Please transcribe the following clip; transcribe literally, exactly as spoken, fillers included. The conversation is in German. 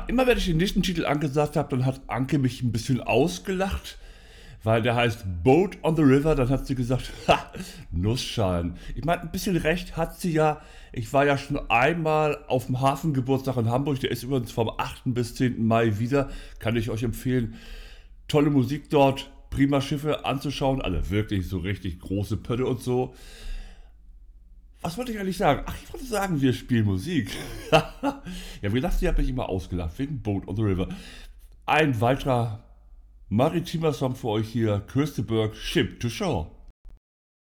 immer wenn ich den nächsten Titel angesagt habe, dann hat Anke mich ein bisschen ausgelacht, weil der heißt Boat on the River. Dann hat sie gesagt, ha, Nussschalen. Ich meine, ein bisschen recht hat sie ja. Ich war ja schon einmal auf dem Hafengeburtstag in Hamburg. Der ist übrigens vom achten bis zehnten Mai wieder. Kann ich euch empfehlen. Tolle Musik dort, prima Schiffe anzuschauen. Alle wirklich so richtig große Pötte und so. Was wollte ich eigentlich sagen? Ach, ich wollte sagen, wir spielen Musik. Ja, wie gesagt, die hat mich immer ausgelacht, wegen Boat on the River. Ein weiterer maritimer Song für euch hier, Kirsteberg, Ship to Shore.